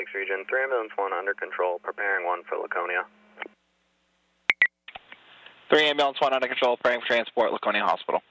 Lakes region, 3 ambulance 1 under control, preparing 1 for Laconia. 3 ambulance 1 under control, preparing for transport, Laconia Hospital.